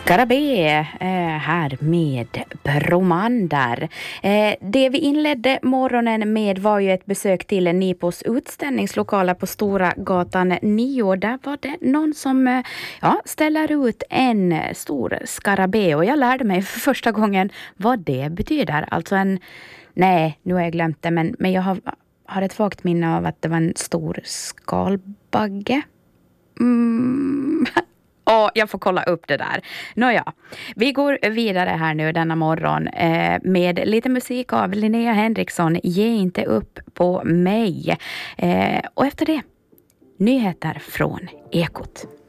Skarabé här med Bromandar. Det vi inledde morgonen med var ju ett besök till Nipos utställningslokaler på Stora gatan 9. Där var det någon som ställer ut en stor skarabé, och jag lärde mig för första gången vad det betyder. Alltså nu har jag glömt det, men jag har ett vagt minne av att det var en stor skalbagge. Och jag får kolla upp det där. Nåja, vi går vidare här nu denna morgon med lite musik av Linnea Henriksson. Ge inte upp på mig. Och efter det, nyheter från Ekot.